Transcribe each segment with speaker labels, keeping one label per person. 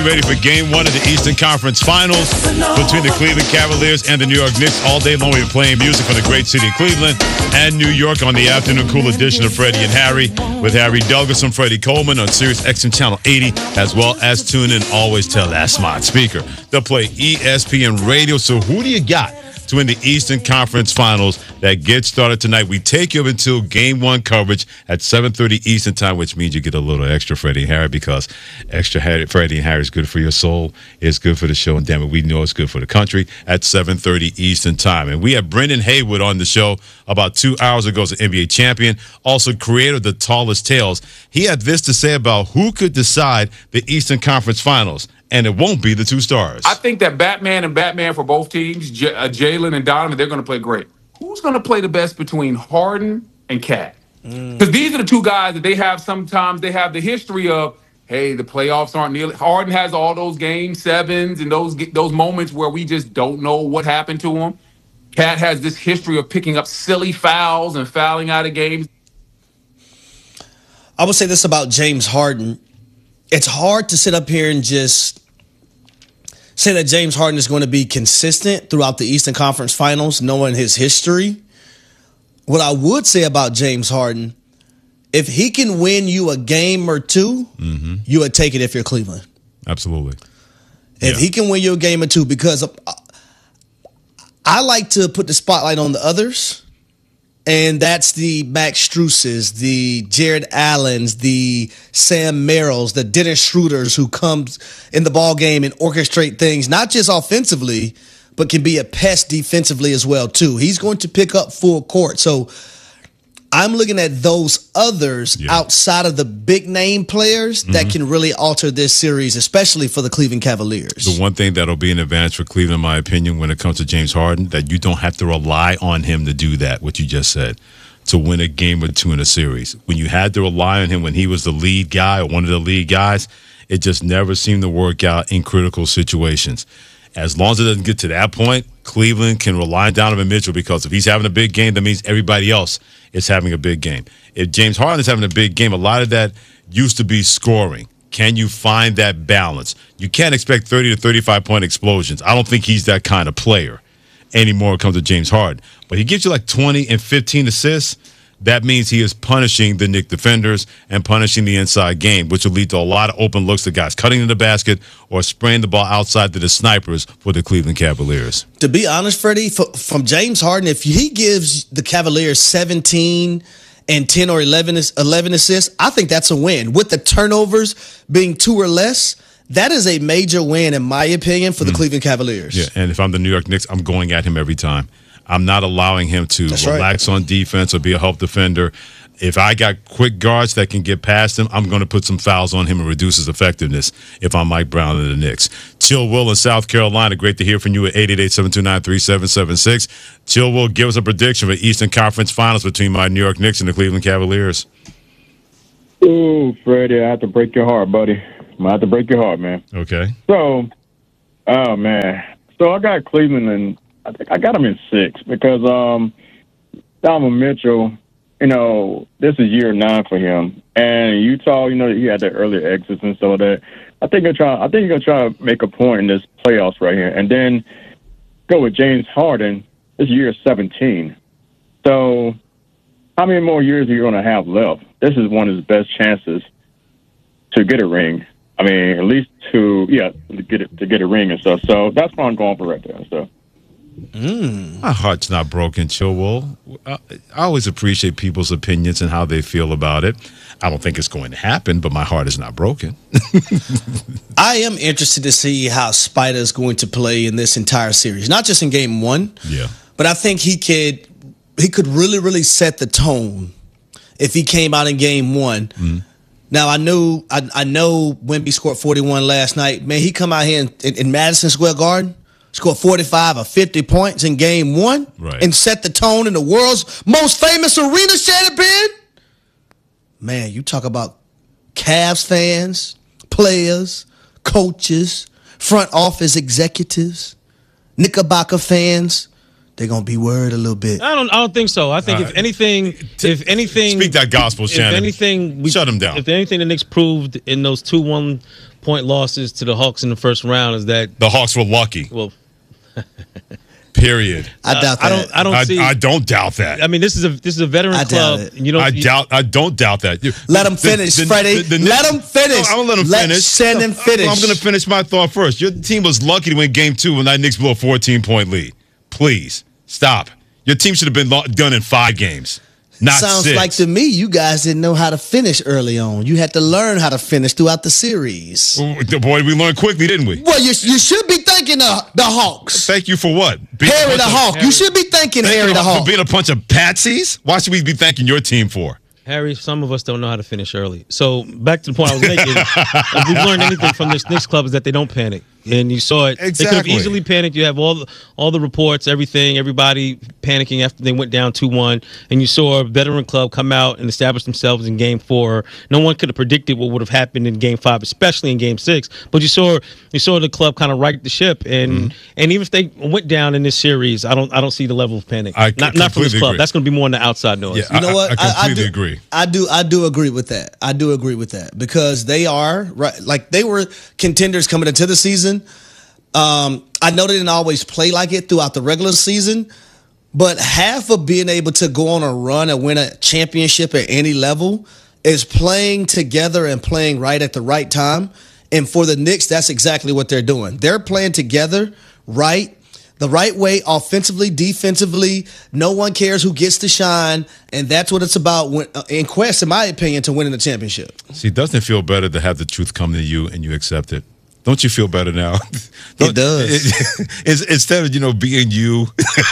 Speaker 1: Ready for game one of the Eastern Conference Finals between the Cleveland Cavaliers and the New York Knicks. All day long, we've been playing music from the great city of Cleveland and New York on the afternoon cool edition of Freddie and Harry with Harry Douglas and Freddie Coleman on Sirius XM Channel 80, as well as tune in always to that smart speaker. They'll play ESPN Radio. So who do you got to win the Eastern Conference Finals that gets started tonight? We take you up until Game 1 coverage at 7:30 Eastern Time, which means you get a little extra Freddie and Harry, because extra Freddie and Harry is good for your soul, it's good for the show, and damn it, we know it's good for the country at 7:30 Eastern Time. And we have Brendan Haywood on the show about 2 hours ago as an NBA champion, also creator of The Tallest Tales. He had this to say about who could decide the Eastern Conference Finals, and it won't be the two stars.
Speaker 2: I think that Batman for both teams, Jalen and Donovan, they're going to play great. Who's going to play the best between Harden and Cat? Because these are the two guys that they have. Sometimes they have the history of, hey, the playoffs aren't nearly. Harden has all those game sevens and those moments where we just don't know what happened to him. Cat has this history of picking up silly fouls and fouling out of games.
Speaker 3: I would say this about James Harden. It's hard to sit up here and just say that James Harden is going to be consistent throughout the Eastern Conference Finals, knowing his history. What I would say about James Harden, if he can win you a game or two, you would take it if you're Cleveland.
Speaker 1: Absolutely.
Speaker 3: If he can win you a game or two, because I like to put the spotlight on the others, and that's the Max Struses, the Jared Allens, the Sam Merrills, the Dennis Schroeders, who comes in the ball game and orchestrate things, not just offensively, but can be a pest defensively as well, too. He's going to pick up full court. So I'm looking at those others outside of the big name players that can really alter this series, especially for the Cleveland Cavaliers.
Speaker 1: The one thing that'll be an advantage for Cleveland, in my opinion, when it comes to James Harden, that you don't have to rely on him to do that, what you just said, to win a game or two in a series. When you had to rely on him when he was the lead guy or one of the lead guys, it just never seemed to work out in critical situations. As long as it doesn't get to that point, Cleveland can rely on Donovan Mitchell, because if he's having a big game, that means everybody else is having a big game. If James Harden is having a big game, a lot of that used to be scoring. Can you find that balance? You can't expect 30 to 35-point explosions. I don't think he's that kind of player anymore when it comes to James Harden. But he gives you like 20 and 15 assists. That means he is punishing the Knicks defenders and punishing the inside game, which will lead to a lot of open looks to guys cutting in the basket or spraying the ball outside to the snipers for the Cleveland Cavaliers.
Speaker 3: To be honest, Freddie, from James Harden, if he gives the Cavaliers 17 and 10 or 11 assists, I think that's a win. With the turnovers being 2 or less, that is a major win, in my opinion, for the Cleveland Cavaliers.
Speaker 1: Yeah, and if I'm the New York Knicks, I'm going at him every time. I'm not allowing him to relax on defense or be a help defender. If I got quick guards that can get past him, I'm going to put some fouls on him and reduce his effectiveness if I'm Mike Brown and the Knicks. Chill Will in South Carolina, great to hear from you at 888-729-3776. Chill Will, give us a prediction for Eastern Conference Finals between my New York Knicks and the Cleveland Cavaliers.
Speaker 4: Ooh, Freddie, I have to break your heart, buddy. I have to break your heart, man.
Speaker 1: Okay.
Speaker 4: So, oh, man. So I got Cleveland, and I think I got him in 6 because Donovan Mitchell, this is year 9 for him. And Utah, he had the earlier exits and so that. I think he's gonna try to make a point in this playoffs right here. And then go with James Harden. This year 17. So how many more years are you gonna have left? This is one of his best chances to get a ring. I mean, at least to get a ring and stuff. So that's what I'm going for right there. So.
Speaker 1: My heart's not broken, Chilwell. I always appreciate people's opinions and how they feel about it. I don't think it's going to happen, but my heart is not broken.
Speaker 3: I am interested to see how Spider is going to play in this entire series, not just in Game 1.
Speaker 1: Yeah,
Speaker 3: but I think he could really, really set the tone if he came out in Game 1. Now, I know Wemby scored 41 last night. Man, he come out here in Madison Square Garden, scored 45 or 50 points in Game 1, and set the tone in the world's most famous arena, Shannon. Man, you talk about Cavs fans, players, coaches, front office executives, Knickerbocker fans. They're gonna be worried a little bit.
Speaker 5: I don't think so. I think if anything,
Speaker 1: speak that gospel, Shannon.
Speaker 5: If anything,
Speaker 1: shut them down.
Speaker 5: If anything, the Knicks proved in those 2-1 point losses to the Hawks in the first round is that
Speaker 1: The Hawks were lucky.
Speaker 5: well.
Speaker 1: Period.
Speaker 3: I doubt that.
Speaker 5: I
Speaker 1: don't doubt that.
Speaker 5: I mean, this is a veteran
Speaker 3: I
Speaker 5: club.
Speaker 3: doubt it.
Speaker 5: You know,
Speaker 1: I don't doubt that.
Speaker 3: Let him finish, Freddie. Let him finish.
Speaker 1: I'm gonna let him finish.
Speaker 3: Send him finish.
Speaker 1: I'm gonna finish my thought first. Your team was lucky to win Game 2 when that Knicks blew a 14-point lead. Please stop. Your team should have been done in 5 games. Not
Speaker 3: Sounds
Speaker 1: 6.
Speaker 3: like to me you guys didn't know how to finish early on. You had to learn how to finish throughout the series.
Speaker 1: Boy, we learned quickly, didn't we?
Speaker 3: Well, you should be thanking the Hawks.
Speaker 1: Thank you for what?
Speaker 3: Harry the Hawk. You should be thanking Harry the Hawk.
Speaker 1: For being a bunch of patsies? Why should we be thanking your team for?
Speaker 5: Harry, some of us don't know how to finish early. So back to the point I was making. If we've learned anything from this Knicks club is that they don't panic. And you saw it.
Speaker 1: Exactly.
Speaker 5: They could have easily panicked. You have all the reports, everybody panicking after they went down 2-1. And you saw a veteran club come out and establish themselves in Game 4. No one could have predicted what would have happened in Game 5, especially in Game 6. But you saw the club kind of right the ship. And even if they went down in this series, I don't see the level of panic. Not from this club.
Speaker 1: Agree.
Speaker 5: That's going to be more on the outside noise.
Speaker 1: Yeah,
Speaker 3: You know what?
Speaker 1: I completely agree.
Speaker 3: I do agree with that. I do agree with that because they are right. Like they were contenders coming into the season. I know they didn't always play like it throughout the regular season, but half of being able to go on a run and win a championship at any level is playing together and playing right at the right time. And for the Knicks, that's exactly what they're doing. They're playing together right. The right way, offensively, defensively. No one cares who gets to shine, and that's what it's about. In quest, in my opinion, to winning the championship.
Speaker 1: See, doesn't it feel better to have the truth come to you and you accept it? Don't you feel better now?
Speaker 3: It does.
Speaker 1: Instead of being you.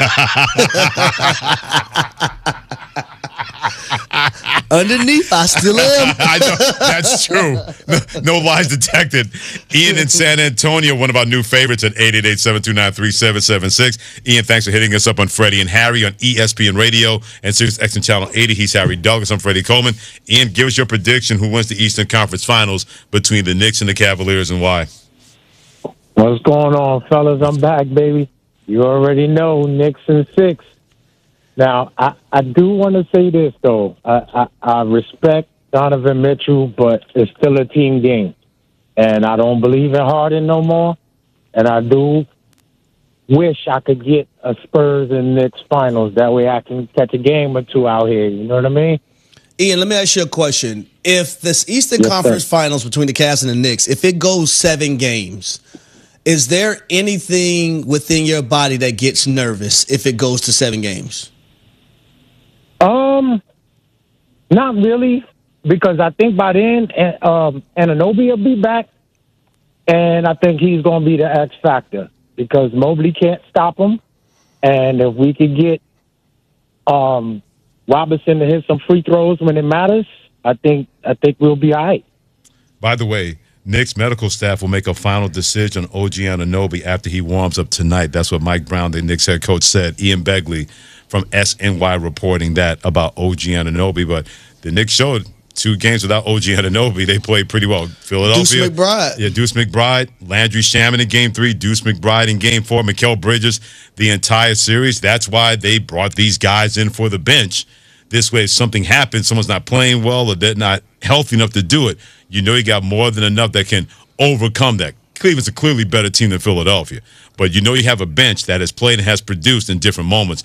Speaker 3: Underneath, I still am.
Speaker 1: I know, that's true. No lies detected. Ian in San Antonio, one of our new favorites at 888-729-3776. Ian, thanks for hitting us up on Freddie and Harry on ESPN Radio and Sirius XM Channel 80. He's Harry Douglas. I'm Freddie Coleman. Ian, give us your prediction. Who wins the Eastern Conference Finals between the Knicks and the Cavaliers and why?
Speaker 6: What's going on, fellas? I'm back, baby. You already know, Knicks in 6. Now, I do want to say this, though. I respect Donovan Mitchell, but it's still a team game. And I don't believe in Harden no more. And I do wish I could get a Spurs and Knicks finals. That way I can catch a game or two out here. You know what I mean?
Speaker 3: Ian, let me ask you a question. If this Eastern Conference Finals between the Cavs and the Knicks, if it goes 7 games, is there anything within your body that gets nervous if it goes to 7 games?
Speaker 6: Not really, because I think by then Anunoby will be back, and I think he's going to be the X factor because Mobley can't stop him, and if we could get Robinson to hit some free throws when it matters, I think we'll be all right.
Speaker 1: By the way, Knicks medical staff will make a final decision on OG Anunoby after he warms up tonight. That's what Mike Brown, the Knicks head coach, said. Ian Begley from SNY reporting that about OG Anunoby. But the Knicks showed 2 games without OG Anunoby. They played pretty well. Philadelphia.
Speaker 3: Deuce McBride.
Speaker 1: Yeah, Deuce McBride. Landry Shaman in Game 3. Deuce McBride in Game 4. Mikal Bridges the entire series. That's why they brought these guys in for the bench. This way, if something happens, someone's not playing well or they're not healthy enough to do it, you got more than enough that can overcome that. Cleveland's a clearly better team than Philadelphia. But you have a bench that has played and has produced in different moments.